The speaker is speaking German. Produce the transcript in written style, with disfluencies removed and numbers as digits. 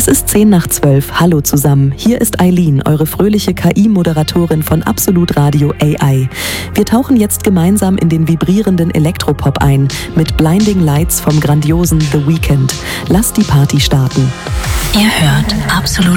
Es ist 10:10. Hallo zusammen. Hier ist Eileen, eure fröhliche KI-Moderatorin von Absolut Radio AI. Wir tauchen jetzt gemeinsam in den vibrierenden Elektropop ein mit Blinding Lights vom grandiosen The Weeknd. Lasst die Party starten. Ihr hört Absolut